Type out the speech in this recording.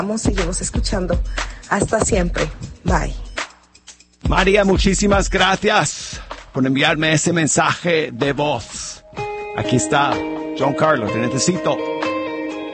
seguimos escuchando. Hasta siempre. Bye. María, muchísimas gracias por enviarme ese mensaje de voz. Aquí está, John Carlos, te necesito.